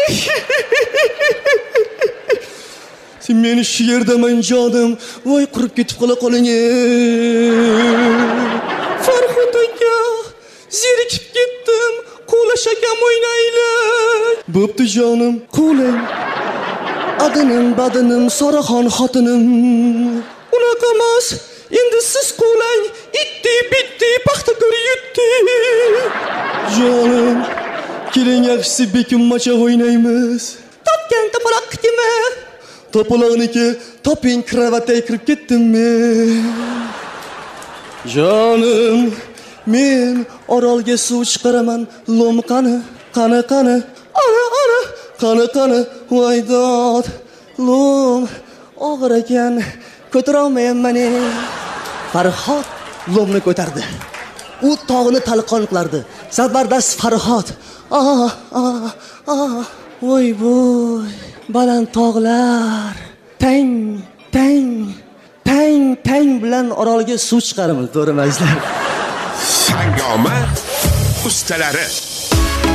Sen meni shu yerdaman jonim, voy qurib ketib qoling. Farhod aka, zerikib ketdim. Qo'lashakam o'ynaylik. Bo'pti jonim, qo'lang. Adinim, badinim, Soraxon xotinim. Unaqa emas, endi siz qo'lang. Itti, bitti, paxtakor yutdi. Jonim, keling yaxshisi bekim-macha o'ynaymiz. Topgan topaloqniki. Topaloqniki toping kravatga kirib ketdimmi? Jonim, men orolga suv chiqaraman. Lom qani? Ana. Qani. Voy dod. Lom og'ir ekan. Ko'tara olmayman. Farhod lomni ko'tardi. U tog'ni talqon qilardi. Zabardast Farhod. Voy. Baland tog'lar. Tang bilan orolga suv chiqaramiz, to'g'rimaysizlar. Sangoma ustalari